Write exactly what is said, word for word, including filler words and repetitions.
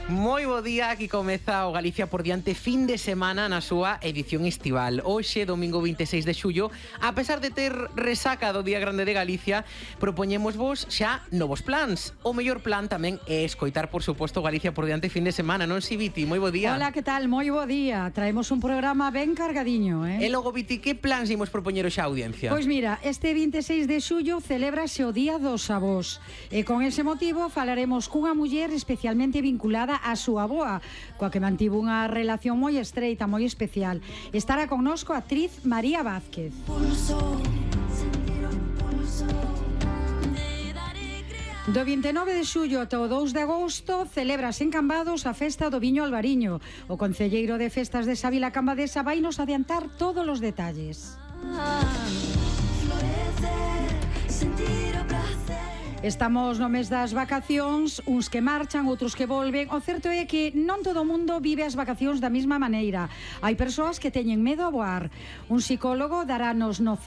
Moi bo día, aquí comeza o Galicia por diante fin de semana na súa edición estival. Hoxe, domingo vinte e seis de xullo, a pesar de ter resaca do Día Grande de Galicia, propoñemos vos xa novos plans. O mellor plan tamén é escoitar, por suposto, Galicia por diante fin de semana, non si, Viti? Moi bo día. Hola, que tal? Moi bo día. Traemos un programa ben cargadiño, eh? E logo, Viti, que plans imos propoñer hoxe á audiencia? Pois mira, este vinte e seis de xullo celébrase o Día dos Avós. E con ese motivo falaremos cunha muller especialmente vinculada a súa avoa, coa que mantivo unha relación moi estreita, moi especial. Estará connosco a actriz María Vázquez. Do vinte e nove de xullo ata o dous de agosto celébrase en Cambados a festa do Viño Albariño. O concelleiro de festas de Savila Cambadesa vai nos adiantar todos os detalles. Estamos no mes das vacacións, uns que marchan, outros que volven. O certo é que non todo o mundo vive as vacacións da mesma maneira. Hai persoas que teñen medo a voar. Un psicólogo darános no